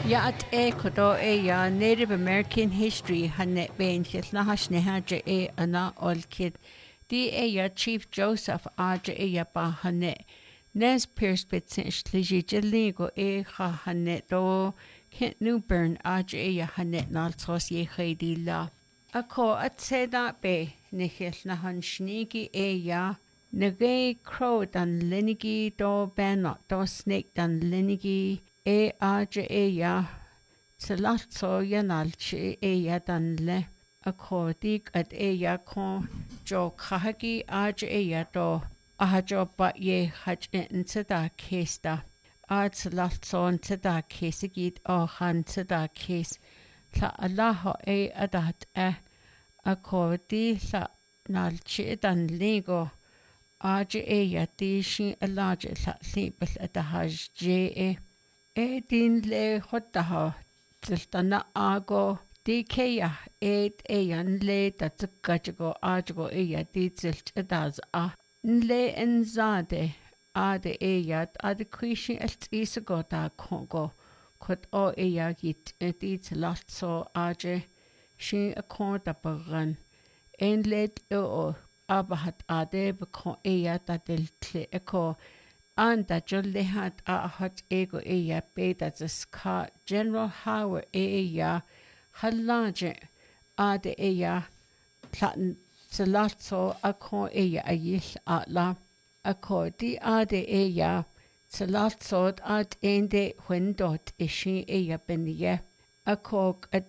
Yaat kodo ya Native American history hanet ben nahash nehaja ana olkid. Di ya Chief Joseph aja ya ba hanet. Nes Pierce bitsin shliji jeligo ha hanet do Kent Newburn aja ya hanet naltos ye khedi la. Ako at seda be nihil nahan shnigi ya. Nagay crow dan linigi do benot do snake dan linigi. Aja ya Salatso yanalchi ya danle akodik at ya kon jo kahagi aja ya do ahajo ba ye haj insida kesta ad salatso insida kesigit o han sida kes la allaho adat akodi la nalchi dan lego aja ya di shi alaja la libel adahaj je din le hotaha tiltana ago dikeya yan le tatkajago ajago di tilt edaz nle enzade ade yat ade krishi altisago da kongo kot o git di tilatso aje shi akorda baran en let o abahat ade bekon dadel tle eko Anda jollehat hot ego beta ska General Howard halaje ade platin salatso akon ayil atla akodi ade salatso at ende wendot ishi beniye akok at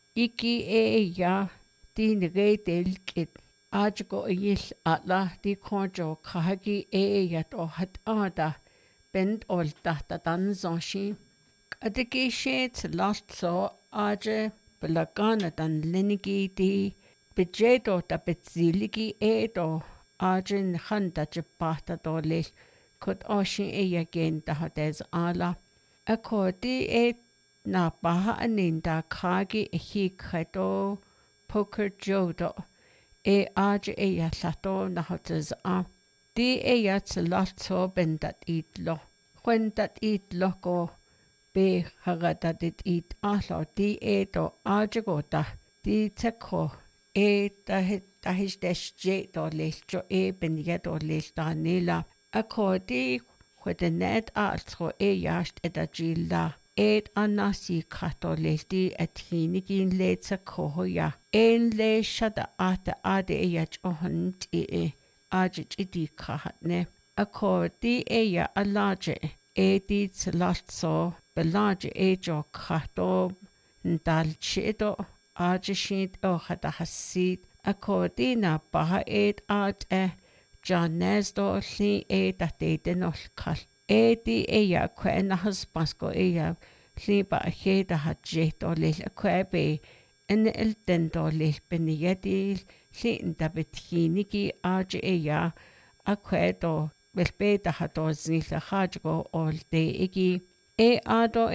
iki dinre delkit Ajago ayil atla di konjo kahagi yat o hat ada bend ol tahta dan zonshi. Adigi shet latso aje belagana dan linigi di bijedo da bitziligi do aje handa jibata do lil kut oshi gen da hadez ala. Akodi na baha aninda kagi hi kredo poker jodo. Aja lato na hotas Di lato bendat itlo. When dat itlo go be hagadat it alo di do aja gota. Di teko dahis desje do lecho ben yedo lechta nila. Ako di net altro yast edagilla. Anasi kato lechti hinigin letsa kohoya. Le shada ata ade ohant ajit idi kahatne. Ako di alaje di tsalatso belaje jo kato ndalchido ajishid hada hasid. Ako di na baha ad janezdo li date nolkal. Di kwe nahaspasko li ba da hajeto lil kwebe. En el dendo lil beniyadil li dabethinigi aja akwedo belbeta hato zila hajgo ol deigi ado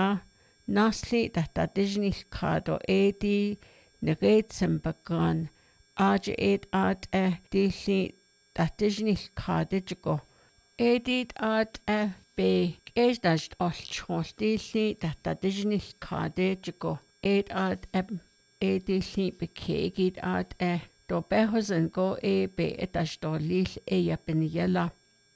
nasli da dijnil kado di neget sembagan aja ad dili da dijnil kadijgo edit ad be esdast ol chol dili da dijnil kadijgo ad edili bekegit ad do behosen go be etas do lil beniyela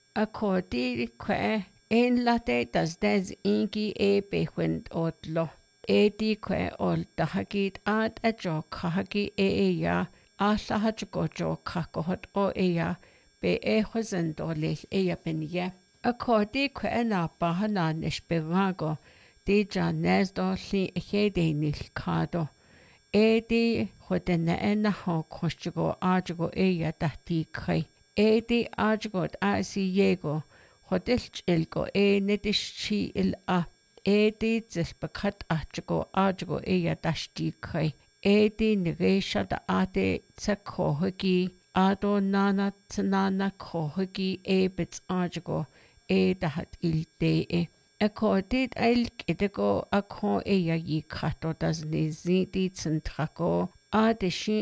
akodi kwe en late das des ingi behwend odlo di kwe ol dahagit ad jo kahagi alla hajgo jo kakohot o be hosen do lil beniye akodi kwe na bahana nishberago di janez do li nil kado di hodena na ho kostigo ajago dahti kai di ajago asi yego hodilch ilgo nedishi il di zilbakat ajago dashti kai di niresha da ade tsakohagi ado nana tsanana kohagi bits ajago dahat il Akordit idego ako yi kato das nizidi tsentrako adeshi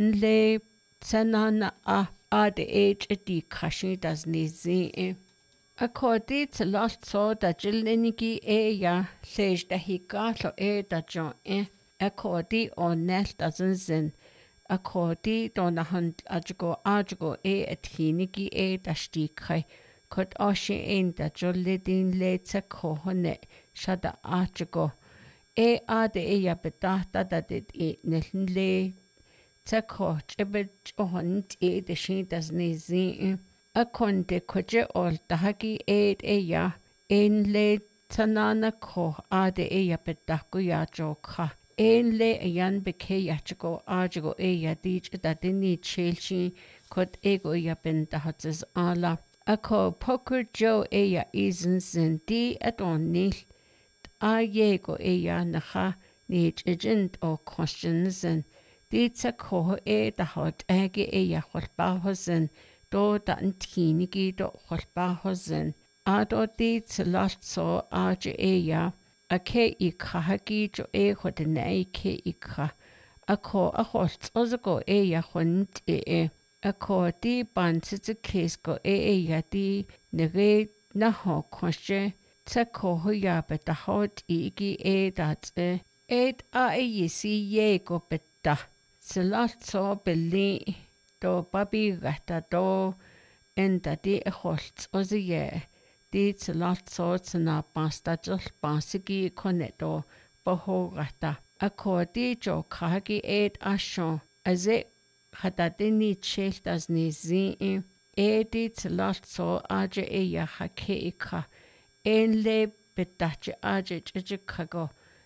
nle tsanana ade di kashi das nizi According to last saw that Jiliniki ya says that he got da John according on nest doesn't sin. According to the hunt ajago a tiniki da stikai. Could Oshi in the Jolidin late a cohonet shada ajago. De ya bedata that it netley. Coach a bit on the she does need a conde coje all tahaki ya le tanana ko ya bedaku ya joka le a yan beke yachigo arjigo ya dich that they need chelchi cot ego ya bentahatzes ala a ko poker joe ya isn't di at on nil yego ya naha need agent or questions and Ditsa ko da hot ege ya holbahosen do da tinigi do holbahosen a do ditsa last so ya a ke I kahagi jo hot nei ke ka a ko a holt ozago ya hunt a ko di bansitsa kes go ya di nege na ho kwashe tsa ko ya bet da hot igi dat a yisi ye go betta Salat so beli do babi gata do enda di holt o the ye di salat so tsana pasta jol basigi koneto boho gata akodi jo kagi asho as it hata dini chelt as ni zi di salat so aje ya hake ika le betache aje chikago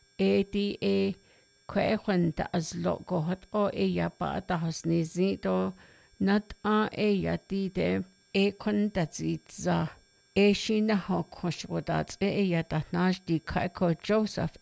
di Kwehwenda as logo hot ya ba da hosnizi do nat ya dide kondatza shina ho koshwodat ya da naj di kaiko Joseph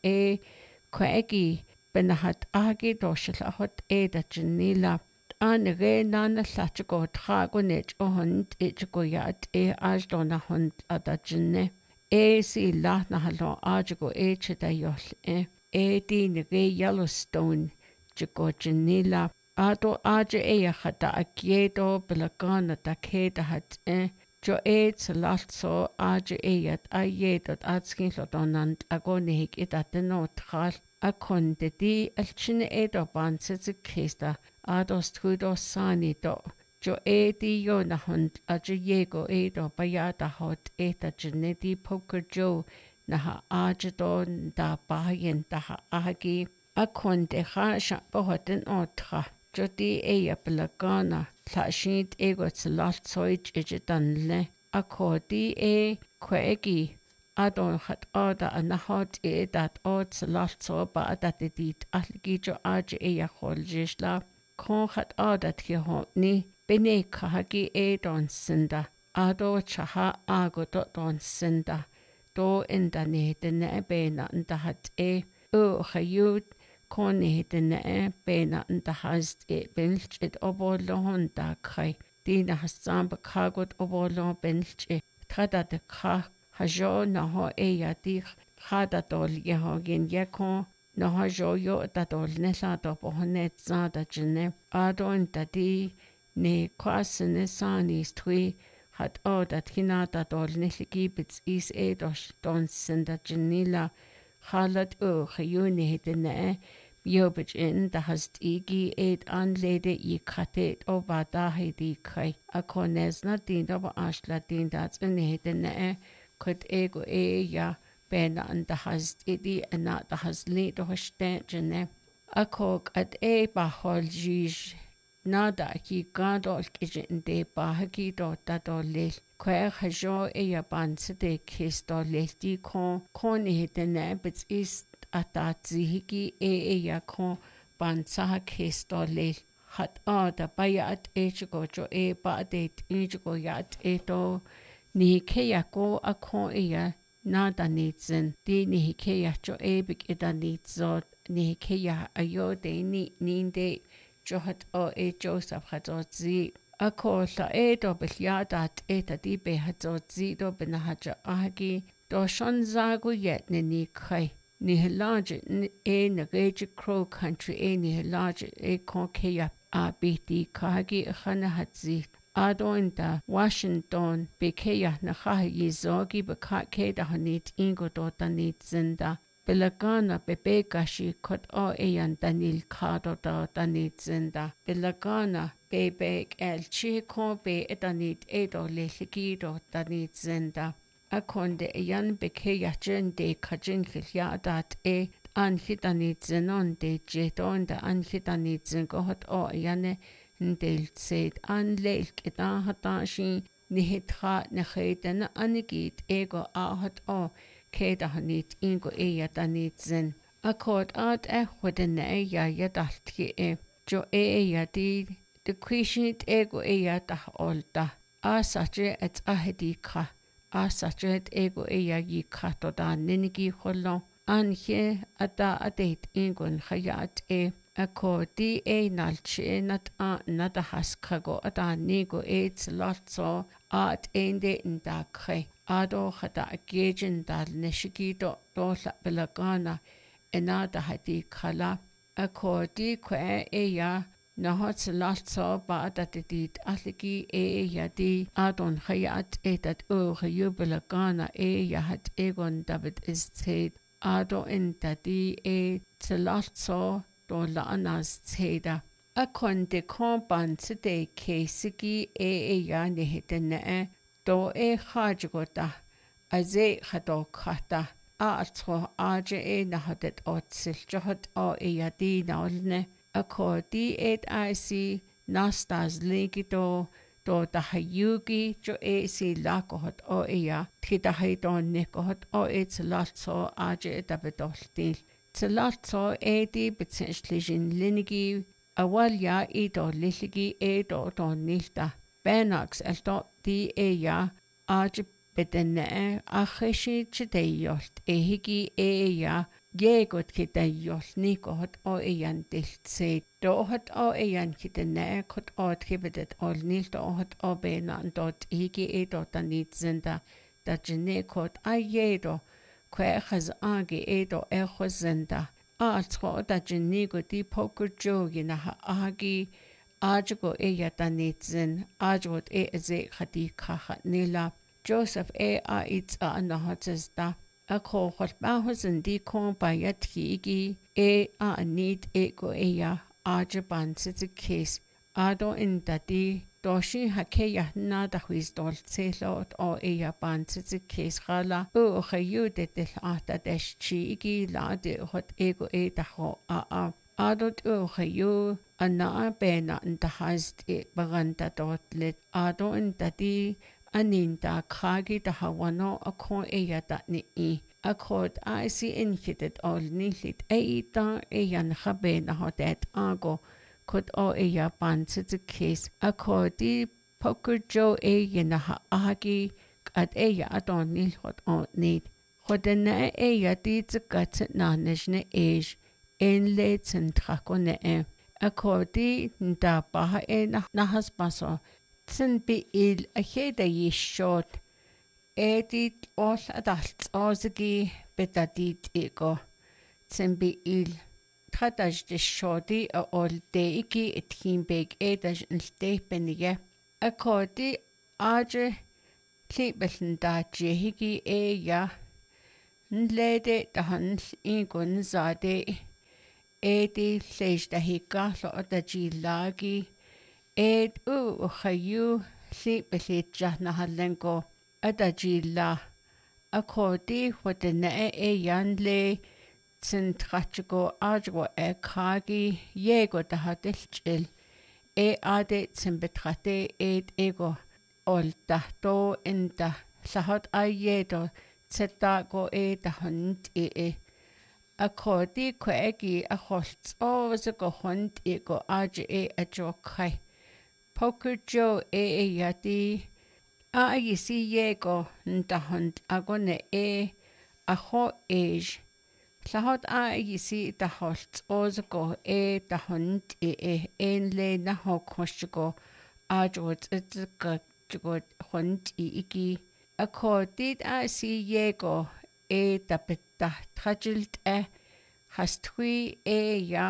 kwegi benahat agi do shlahot da janila re nana lachigo trago net hond go yat aj do na hond ada jinne si la na halo ajigo cheda yol di nge Yellowstone jigo janila ado aja hata akiedo belagana da keda hat jo salat so aja at ayedot atskin lodonant agonik idateno tral akonde di alchine edo bansitsi kesta ado strudo sani do jo di yo na hund aja yego edo bayada hot da janedi poker jo Naha ajadon da bayen daha agi a konde ha bohoten otra jodi ya belagana tlashid ego tslalt soich ejidanle a kodi kwegi adon hat ada anahot dat tslalt so ba dat dit algi jo aj ya holjishla kon hat ada tihoni bene kahagi don sinda ado chaha ago don sinda do enda ne bena nda hat khayut koni ne bena nda hast belch et obolo honda kai dina hasam bakagot obolo belch trada de kha hajo na ho ya di khada dol ye ho gen yakon na hajo yo da dol ne sa do bohnet za da jene adon da di ne kwasne sani stwi hat dat hinata dol nilgibits is dos don senda janila halat khayuni hitne yobich in da hast igi anlede I khatet oba da hedi kai akones na din da ashla din dat in hitne kut ego ya ben and da hast idi and da has lead do stene akok at ba holjish Nada ki gadol kijin de bahagi do lel kwe hajo ya banse de kisto lesti kon hite nebits is atatzi ya kon bansa kisto lel hat da bayat go jo ba de go yat do ni ke ya ko akon ya nada nitsen di ni ke ya jo big ida nitzo ni ke ya ayo de ni de Johat Joseph Hadzi. A cola do Beliadat di be Hadzi do Benahaja Agi, do Shonzago yet ni kai. Ni large na Gage Crow country ni large konkea a biti kagi Hana Hadzi. Adointa Washington bekeya na khahi zogi bekake da hanit ingo do danit zinda. Bilagana bebekashi kot o eyan danil kado da danit zinda. Bilagana bebek el chiko be edanit edo lehigido danit zinda. Akonde eyan bekeya jende kajin khilyadat anhidanit zinon de jeton da anhidanit zingohot o eyane ndel said anleil kita hatashi nihitha nahedana anigit ego ahat o kedahanit ingo eyadanit zin. Akod ad ehweden eya yadaltki jo eya di de quishit ego eyadah olda. Asache et ahedika. Asache et ego eya yikato da ninigi holon. Anje ada adet ingon khayat ako di nalchi nat nada haskago ada nigo lotso at ende indakhe ado khada agejin dal neshigido dola belagana enada hadi khala ako di kwe ya nahot lotso ba adadid atligi ya di adon khayat etat belagana ya hat egon david is said ado inta di lotso do la anas teda. Akon de kompan de kesigi ya nehitene do khajgota aze khado khata atro aje nahadet otsil johot o ya di nalne ako di ic nastas ligido do dahayugi jo si lakohot o ya tidahidon nekohot o lotso aje dabedoltil Tsalatso di betsenschlichen linigi awalya do lilligi do nilta. Benax elto di ya aj bedene acheshi chideyolt higi ya yegot kideyolt nikohot o eyan diltse dohot o eyan kidene kot o tribedet ol nilta ohot o benan dot higi do tanitzinda da jenekot ayedo Quechas agi edo echozenda. Atro da jenigo di poker jogi na agi ajago yatanitzin ajot ze khadi kachat nila. Joseph a itz anahatzda. Ako hotbahozin di kon bayatki a need ego ajaban sitzikis. Ado indadi doshi hakeya nada huizdol tselot o ban sitzikis gala o khayude del atadesh chigi lade hot ego daho adot o khayu ana bena ndahast baganta dotlet ado indadi aninda khagi dahawano akon datni akod ic inhidet ol nilit eita yan khabena hotet ago Kod o ban sitzikis ako di poker jo yinaha ahagi at adon nilhot o need. Hodena di tzikatzit na nishne le tzintrakone Ako di nda baha nahas baso. Tzinbi aheda yishot. Di ol adalt ozigi betadit ego. Tzinbi Tradaj de shodi ol deiki ethimbeg edaj nltepenige. Akodi aje klibelnda jehigi ya nlede dahan ingun zade edi lejda hikahlo adajilagi khayu klibelja nahalengo adajila. Akodi hodene yanle Tsintrachigo ajgo kagi yego dahadilchil ade tsimbetrate ego ol dahto inda lahot ayedo tsetago dahund akodi kwegi aholts go hund ego aje ajokai poker jo yadi yisi yego ndahund agone aho Lahot yisi daholt ozago dahund le naho ajot itzigo hund iki akordid si yego tapeta trajilt hastui ya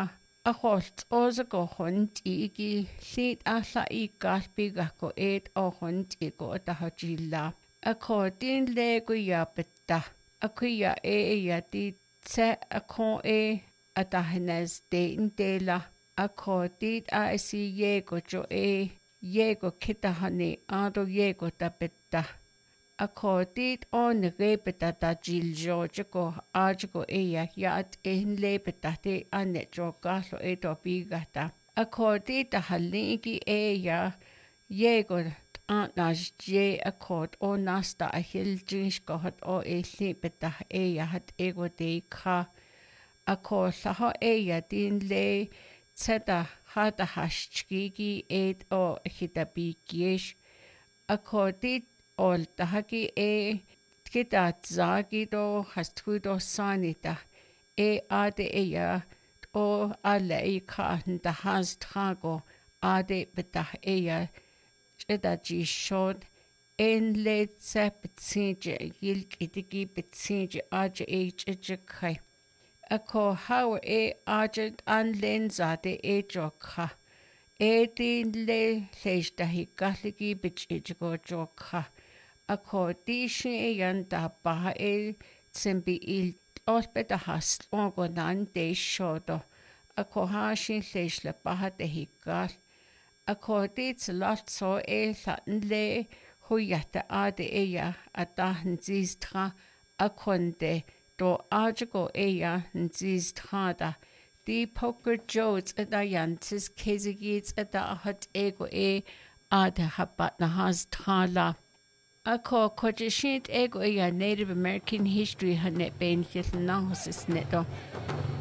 a holt osa go hunt igi llyd alla I galbig ac o eid o hunt I go da hajila. A co din le go ia bita. A kuia ia di te a co a da hines de de la. A co did a isi go jo go kita hane ado go da bita. A co did on the rebeta da gil George go argo ia yat in lebeta de anet jo galo do bigata. A co did da haligi go Naj je a cod o nasta a hill jeans gohad o lebeta hat ego de ka. A co laho din le Teda hada hashchigi eid o hita bigish. A codid ol dahagi gida zagi do hastudo sanita. Ade o alle ka da has trago ade betah Jeda ji shod. En le tse betsinje yilk idigi betsinje aje kai. A co how argent an lenzade jokha. Din le leish da hi gatligi bitch go jokha. A co dishi yan da baha tsimbi il osbet a hast go nan de shodo. A co hashin leish le baha de hi gal. A co dit lot so latin le huyata ade a dahan zistra a konde. Do argo nziz trada. Di poker jodes at a yantis kezigits at the hot ego ada habat na has trala. A co kojishit ego Native American history hanet ben hil nahosis neto.